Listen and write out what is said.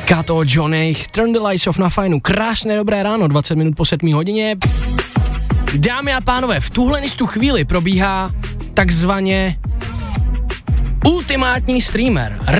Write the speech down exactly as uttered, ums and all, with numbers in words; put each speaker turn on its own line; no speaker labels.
Kato, Johnny, Turn the Lights Off na fajnu. Krásné dobré ráno, dvacet minut po sedmé hodině. Dámy a pánové, v tuhle tu chvíli probíhá takzvaně ultimátní streamer.